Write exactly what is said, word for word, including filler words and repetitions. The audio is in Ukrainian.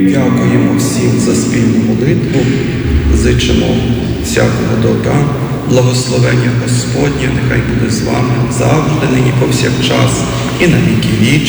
Дякуємо всім за спільну молитву, зичимо всякого добра, благословення Господнє, нехай буде з вами завжди, нині повсякчас і на віки вічні.